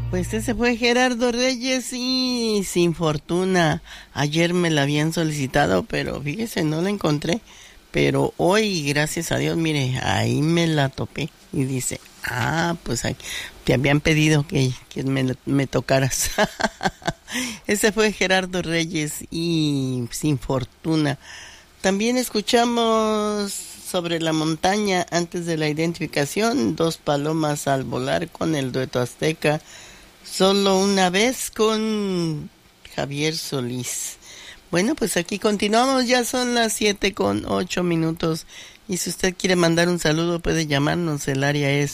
Pues ese fue Gerardo Reyes y Sin Fortuna. Ayer me la habían solicitado, pero fíjese, no la encontré. Pero hoy, gracias a Dios, mire, ahí me la topé. Y dice, pues ahí, te habían pedido que me tocaras. Ese fue Gerardo Reyes y Sin Fortuna. También escuchamos Sobre la Montaña antes de la identificación, Dos Palomas al Volar con el dueto azteca, Solo una vez con Javier Solís. Bueno, pues aquí continuamos, ya son las 7:08. Y si usted quiere mandar un saludo puede llamarnos, el área es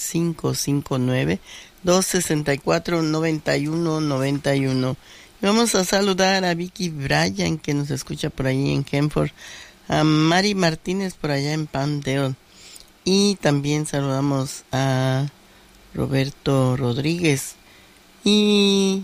559-264-9191. Vamos a saludar a Vicky Bryan, que nos escucha por ahí en Henford, a Mari Martínez por allá en Palmdale, y también saludamos a Roberto Rodríguez y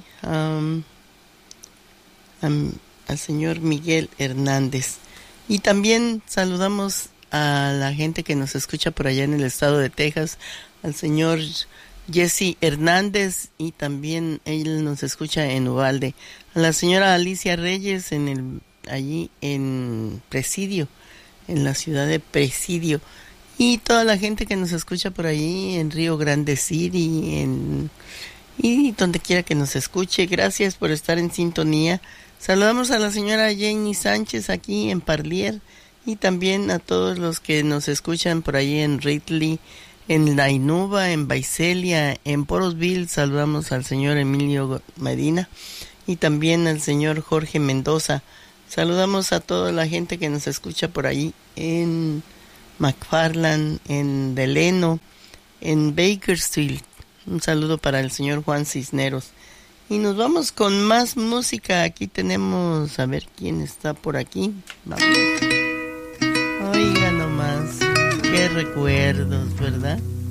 al señor Miguel Hernández. Y también saludamos a la gente que nos escucha por allá en el estado de Texas, al señor Jesse Hernández, y también él nos escucha en Uvalde, a la señora Alicia Reyes allí en Presidio, en la ciudad de Presidio, y toda la gente que nos escucha por allí en Río Grande City, y donde quiera que nos escuche. Gracias por estar en sintonía. Saludamos a la señora Jenny Sánchez aquí en Parlier, y también a todos los que nos escuchan por allí en Ridley, en La Inuba, en Visalia, en Porosville. Saludamos al señor Emilio Medina y también al señor Jorge Mendoza. Saludamos a toda la gente que nos escucha por ahí en McFarland, en Deleno, en Bakersfield. Un saludo para el señor Juan Cisneros. Y nos vamos con más música. Aquí tenemos, a ver quién está por aquí. Vamos. Oiga nomás, qué recuerdos, ¿verdad?